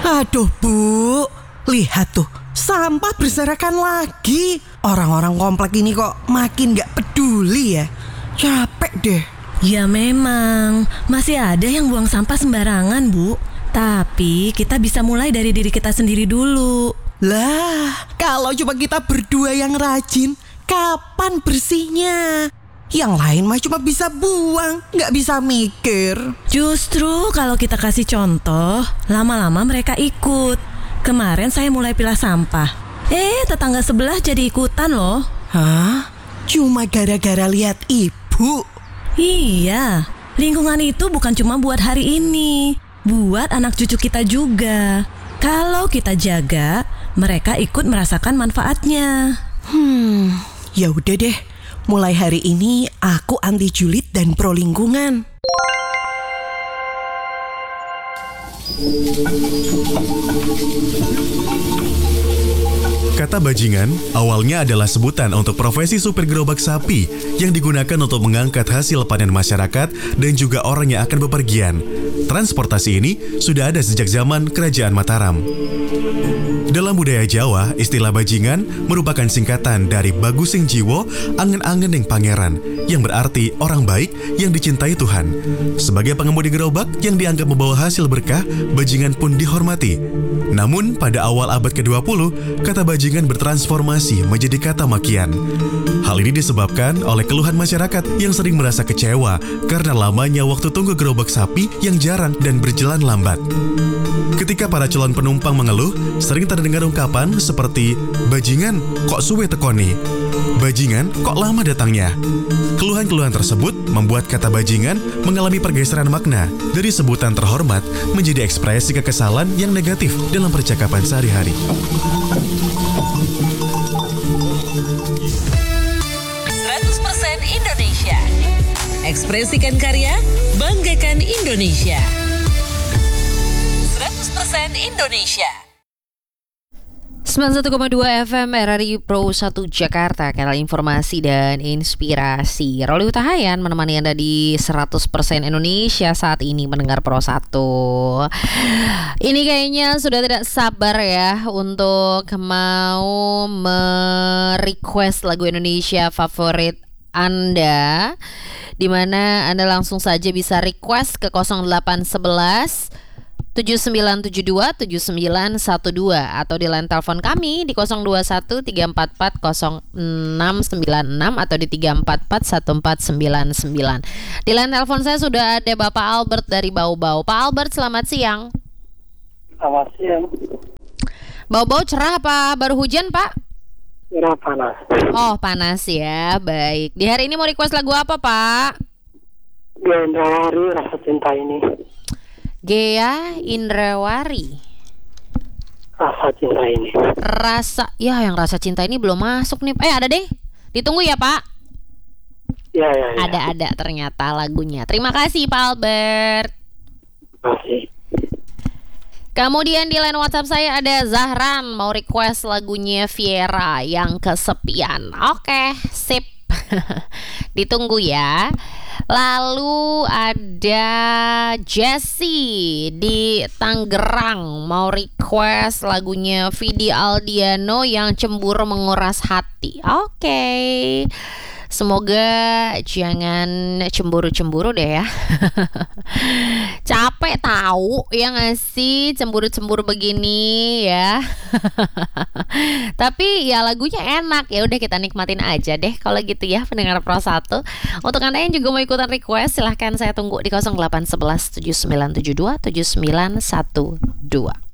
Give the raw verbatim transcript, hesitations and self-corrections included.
Aduh Bu, lihat tuh, sampah berserakan lagi. Orang-orang komplek ini kok makin gak peduli ya. Capek deh. Ya memang, masih ada yang buang sampah sembarangan Bu. Tapi kita bisa mulai dari diri kita sendiri dulu. Lah, kalau cuma kita berdua yang rajin, kapan bersihnya? Yang lain mah cuma bisa buang, gak bisa mikir. Justru kalau kita kasih contoh, lama-lama mereka ikut. Kemarin saya mulai pilah sampah. Eh, tetangga sebelah jadi ikutan loh. Hah? Cuma gara-gara lihat ibu? Iya, lingkungan itu bukan cuma buat hari ini, buat anak cucu kita juga. Kalau kita jaga, mereka ikut merasakan manfaatnya. Hmm, ya udah deh. Mulai hari ini aku anti julid dan pro lingkungan. Kata bajingan awalnya adalah sebutan untuk profesi supir gerobak sapi yang digunakan untuk mengangkat hasil panen masyarakat dan juga orang yang akan bepergian. Transportasi ini sudah ada sejak zaman Kerajaan Mataram. Dalam budaya Jawa, istilah bajingan merupakan singkatan dari Bagusing Jiwo, angen-angening pangeran, yang berarti orang baik yang dicintai Tuhan. Sebagai pengemudi gerobak yang dianggap membawa hasil berkah, bajingan pun dihormati. Namun, pada awal abad kedua puluh, kata bajingan bertransformasi menjadi kata makian. Hal ini disebabkan oleh keluhan masyarakat yang sering merasa kecewa karena lamanya waktu tunggu gerobak sapi yang jarang dan berjalan lambat. Ketika para calon penumpang mengeluh, sering terdengar ungkapan seperti, "Bajingan, kok suwe tekoni? Bajingan, kok lama datangnya?" Keluhan-keluhan tersebut membuat kata bajingan mengalami pergeseran makna dari sebutan terhormat menjadi ekspresi kekesalan yang negatif dalam percakapan sehari-hari. seratus persen Indonesia. Ekspresikan karya, banggakan Indonesia. seratus persen Indonesia. sembilan puluh satu koma dua F M R R I Pro satu Jakarta, kanal informasi dan inspirasi. Roli Utahayan menemani Anda di seratus persen Indonesia saat ini mendengar Pro satu. Ini kayaknya sudah tidak sabar ya untuk mau merequest lagu Indonesia favorit Anda, dimana Anda langsung saja bisa request ke nol delapan satu satu tujuh sembilan tujuh dua tujuh sembilan satu dua atau di line telepon kami di nol dua satu tiga empat empat nol enam sembilan enam atau di tiga empat empat satu empat sembilan sembilan. Di line telepon saya sudah ada Bapak Albert dari Bau-Bau. Pak Albert, selamat siang. Selamat siang. Bau-Bau cerah apa baru hujan, Pak? Cerah panas. Oh, panas ya. Baik. Di hari ini mau request lagu apa, Pak? Gendawari, Rasa Cinta Ini. Gea Indrawari, Rasa Cinta Ini. Rasa, ya yang Rasa Cinta Ini belum masuk nih. Eh ada deh, ditunggu ya Pak. Ya, ya, ya. Ada-ada ternyata lagunya. Terima kasih Pak Albert. Terima kasih. Kemudian di line WhatsApp saya ada Zahran mau request lagunya Viera yang Kesepian. Oke, sip. Ditunggu ya. Lalu ada Jessie di Tangerang mau request lagunya Vidi Aldiano yang Cemburu Menguras Hati. Oke, semoga jangan cemburu-cemburu deh ya. Capek tahu ya nggak sih cemburu-cemburu begini ya. Tapi ya lagunya enak, ya udah kita nikmatin aja deh kalau gitu ya pendengar Pro satu. Untuk Anda yang juga mau ikutan request, silahkan saya tunggu di nol delapan satu satu tujuh sembilan tujuh dua tujuh sembilan satu dua.